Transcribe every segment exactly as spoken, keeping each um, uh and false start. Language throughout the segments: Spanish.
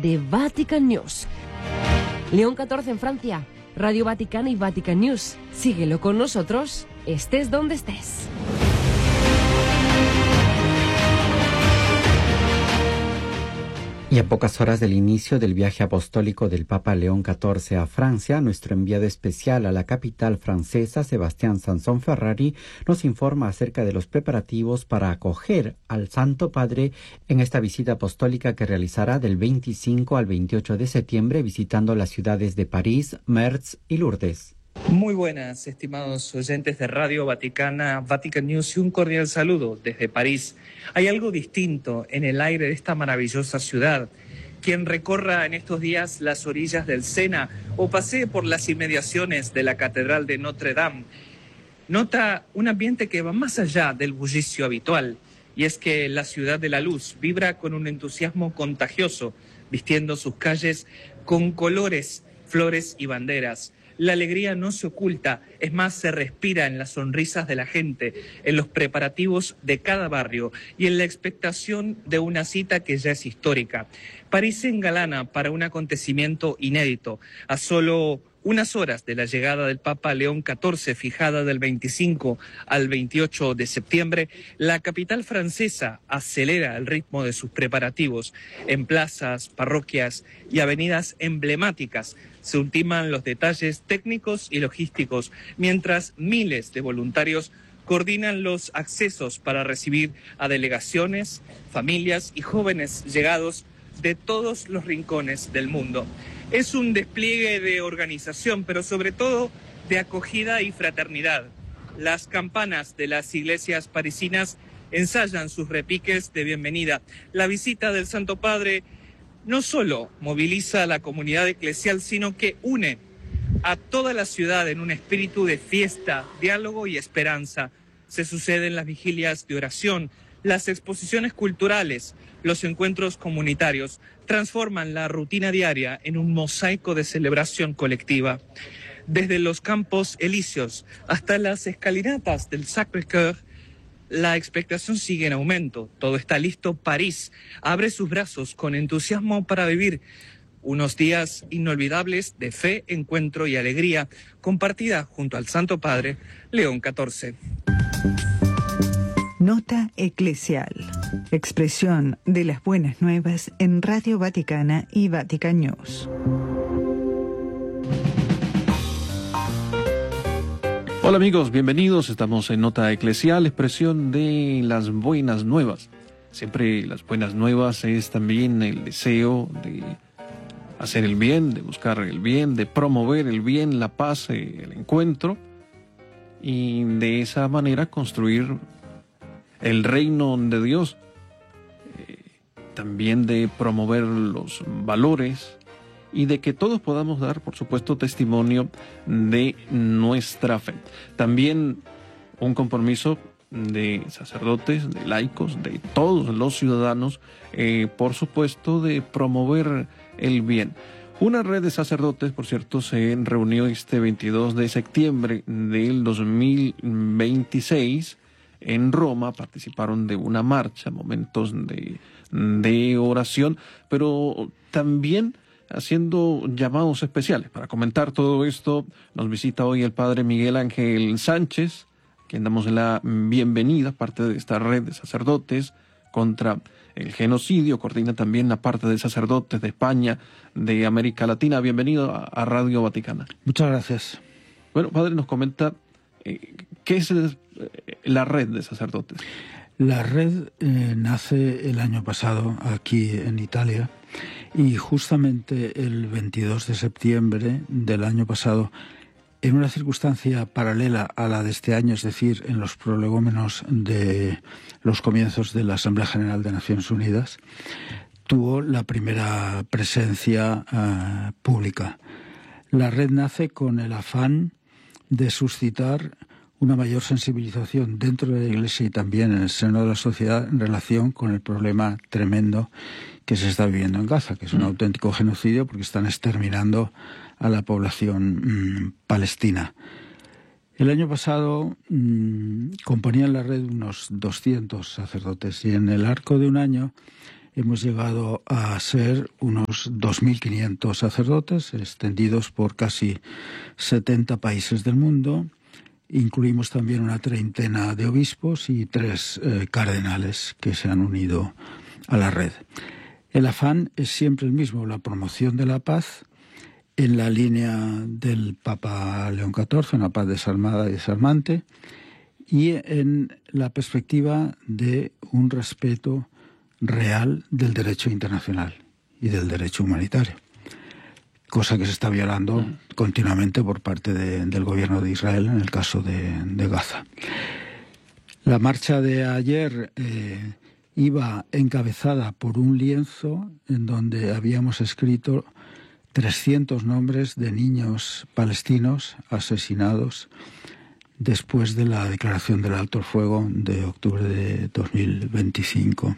de Vatican News. León catorce en Francia, Radio Vaticana y Vatican News. Síguelo con nosotros, estés donde estés. Y a pocas horas del inicio del viaje apostólico del Papa León catorce a Francia, nuestro enviado especial a la capital francesa, Sebastián Sansón Ferrari, nos informa acerca de los preparativos para acoger al Santo Padre en esta visita apostólica que realizará del veinticinco al veintiocho de septiembre, visitando las ciudades de París, Metz y Lourdes. Muy buenas, estimados oyentes de Radio Vaticana, Vatican News, y un cordial saludo desde París. Hay algo distinto en el aire de esta maravillosa ciudad. Quien recorra en estos días las orillas del Sena o pasee por las inmediaciones de la Catedral de Notre Dame, nota un ambiente que va más allá del bullicio habitual. Y es que la ciudad de la luz vibra con un entusiasmo contagioso, vistiendo sus calles con colores, flores y banderas. La alegría no se oculta, es más, se respira en las sonrisas de la gente, en los preparativos de cada barrio y en la expectación de una cita que ya es histórica. París se engalana para un acontecimiento inédito. A solo unas horas de la llegada del Papa León catorce, fijada del veinticinco al veintiocho de septiembre, la capital francesa acelera el ritmo de sus preparativos. En plazas, parroquias y avenidas emblemáticas se ultiman los detalles técnicos y logísticos, mientras miles de voluntarios coordinan los accesos para recibir a delegaciones, familias y jóvenes llegados de todos los rincones del mundo. Es un despliegue de organización, pero sobre todo de acogida y fraternidad. Las campanas de las iglesias parisinas ensayan sus repiques de bienvenida. La visita del Santo Padre no solo moviliza a la comunidad eclesial, sino que une a toda la ciudad en un espíritu de fiesta, diálogo y esperanza. Se suceden las vigilias de oración, las exposiciones culturales, los encuentros comunitarios, transforman la rutina diaria en un mosaico de celebración colectiva. Desde los Campos Elíseos hasta las escalinatas del Sacré-Cœur, la expectación sigue en aumento. Todo está listo. París abre sus brazos con entusiasmo para vivir unos días inolvidables de fe, encuentro y alegría, compartida junto al Santo Padre León catorce. Nota eclesial. Expresión de las buenas nuevas en Radio Vaticana y Vatican News. Hola amigos, bienvenidos. Estamos en Nota Eclesial, expresión de las buenas nuevas. Siempre las buenas nuevas es también el deseo de hacer el bien, de buscar el bien, de promover el bien, la paz, el encuentro, y de esa manera construir el reino de Dios. Eh, también de promover los valores y de que todos podamos dar, por supuesto, testimonio de nuestra fe. También un compromiso de sacerdotes, de laicos, de todos los ciudadanos, eh, por supuesto, de promover el bien. Una red de sacerdotes, por cierto, se reunió este veintidós de septiembre del dos mil veintiséis en Roma. Participaron de una marcha, momentos de, de oración, pero también haciendo llamados especiales. Para comentar todo esto, nos visita hoy el padre Miguel Ángel Sánchez, a quien damos la bienvenida, parte de esta red de sacerdotes contra el genocidio. Coordina también la parte de sacerdotes de España, de América Latina. Bienvenido a, a Radio Vaticana. Muchas gracias. Bueno, padre, nos comenta eh, qué es eh, la red de sacerdotes. La red eh, nace el año pasado aquí en Italia, y justamente el veintidós de septiembre del año pasado, en una circunstancia paralela a la de este año, es decir, en los prolegómenos de los comienzos de la Asamblea General de Naciones Unidas, tuvo la primera presencia uh, pública. La red nace con el afán de suscitar una mayor sensibilización dentro de la Iglesia y también en el seno de la sociedad en relación con el problema tremendo que se está viviendo en Gaza, que es un auténtico genocidio porque están exterminando a la población mmm, palestina. El año pasado mmm, componían la red unos doscientos sacerdotes y en el arco de un año hemos llegado a ser unos dos mil quinientos sacerdotes extendidos por casi setenta países del mundo. Incluimos también una treintena de obispos y tres eh, cardenales que se han unido a la red. El afán es siempre el mismo, la promoción de la paz en la línea del Papa León catorce, una paz desalmada y desarmante, y en la perspectiva de un respeto real del derecho internacional y del derecho humanitario, cosa que se está violando mm. continuamente por parte de, del gobierno de Israel en el caso de, de Gaza. La marcha de ayer eh, iba encabezada por un lienzo en donde habíamos escrito trescientos nombres de niños palestinos asesinados después de la declaración del alto el fuego de octubre de dos mil veinticinco.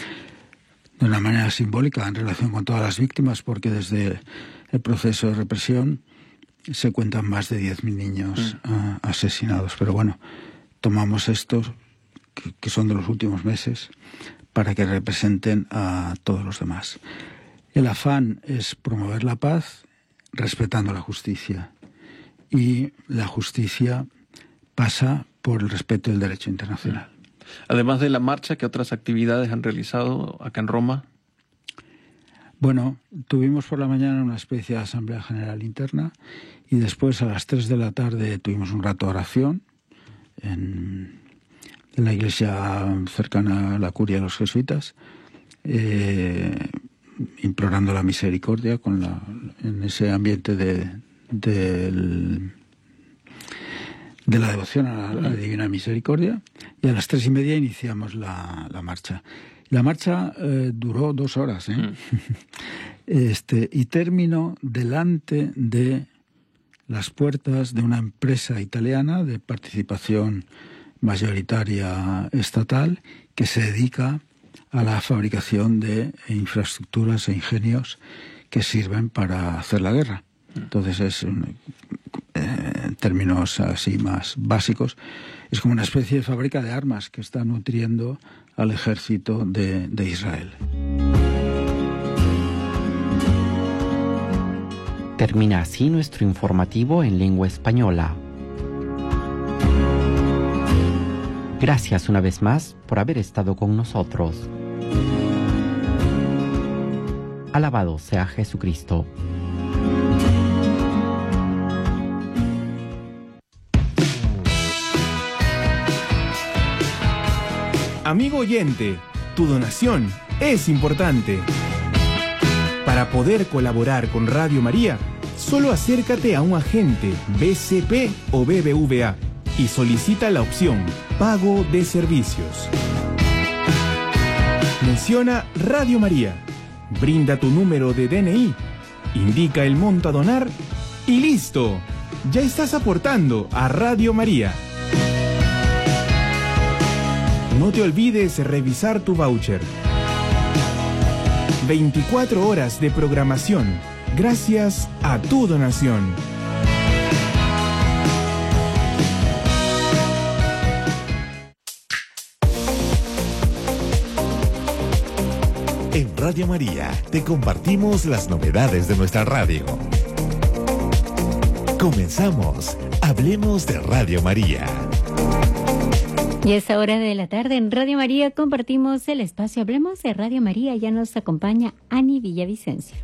De una manera simbólica en relación con todas las víctimas, porque desde el proceso de represión se cuentan más de diez mil niños mm. uh, asesinados. Pero bueno, tomamos estos, que, que son de los últimos meses, para que representen a todos los demás. El afán es promover la paz respetando la justicia. Y la justicia pasa por el respeto del derecho internacional. Además de la marcha, ¿qué otras actividades han realizado acá en Roma? Bueno, tuvimos por la mañana una especie de asamblea general interna y después a las tres de la tarde tuvimos un rato de oración en, en la iglesia cercana a la curia de los jesuitas, eh, implorando la misericordia con la, en ese ambiente de, del... de la devoción a la, a la Divina Misericordia, y a las tres y media iniciamos la, la marcha. La marcha eh, duró dos horas, ¿eh? Mm. este, y terminó delante de las puertas de una empresa italiana de participación mayoritaria estatal que se dedica a la fabricación de infraestructuras e ingenios que sirven para hacer la guerra. Entonces es un, eh, en términos así más básicos, es como una especie de fábrica de armas que está nutriendo al ejército de, de Israel. Termina así nuestro informativo en lengua española. Gracias una vez más por haber estado con nosotros. Alabado sea Jesucristo. Amigo oyente, tu donación es importante. Para poder colaborar con Radio María, solo acércate a un agente B C P o B B V A y solicita la opción Pago de Servicios. Menciona Radio María, brinda tu número de D N I, indica el monto a donar y ¡listo! Ya estás aportando a Radio María. No te olvides revisar tu voucher. veinticuatro horas de programación gracias a tu donación. En Radio María te compartimos las novedades de nuestra radio. Comenzamos. Hablemos de Radio María. Y a esta hora de la tarde en Radio María compartimos el espacio Hablemos de Radio María. Ya nos acompaña Ani Villavicencio.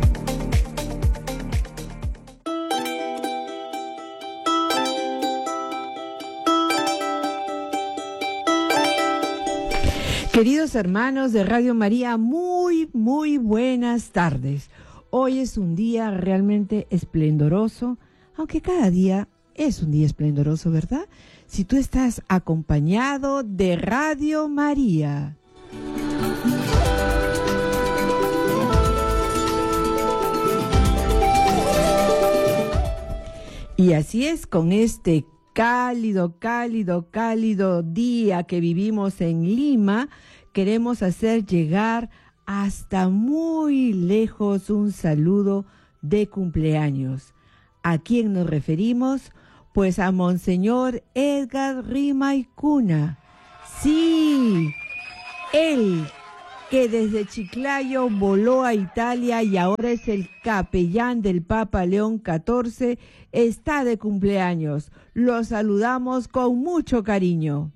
Queridos hermanos de Radio María, muy, muy buenas tardes. Hoy es un día realmente esplendoroso, aunque cada día es un día esplendoroso, ¿verdad? Si tú estás acompañado de Radio María. Y así es, con este cálido, cálido, cálido día que vivimos en Lima, queremos hacer llegar hasta muy lejos un saludo de cumpleaños. ¿A quién nos referimos? Pues a Monseñor Edgar Rima y Cuna. Sí, él que desde Chiclayo voló a Italia y ahora es el capellán del Papa León catorce, está de cumpleaños. Lo saludamos con mucho cariño.